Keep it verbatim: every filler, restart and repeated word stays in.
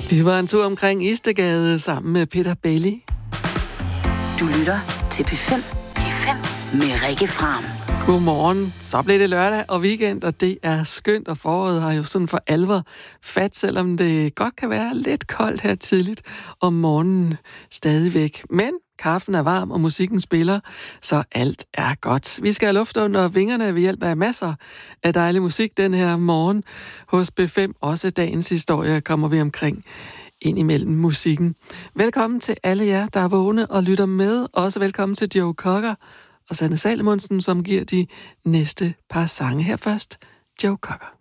Vi var en tur omkring Istedgade sammen med Peter Belli. Du lytter til P fem. P fem med Rikke Fram. Godmorgen. Så blev det lørdag og weekend, og det er skønt, og foråret har jo sådan for alvor fat, selvom det godt kan være lidt koldt her tidligt om morgenen stadigvæk. Men kaffen er varm, og musikken spiller, så alt er godt. Vi skal have luft under vingerne ved hjælp af masser af dejlig musik den her morgen. Hos B fem, også dagens historie, kommer vi omkring ind imellem musikken. Velkommen til alle jer, der er vågne og lytter med. Også velkommen til Joe Cocker og Sanne Salomonsen, som giver de næste par sange. Her først, Joe Cocker.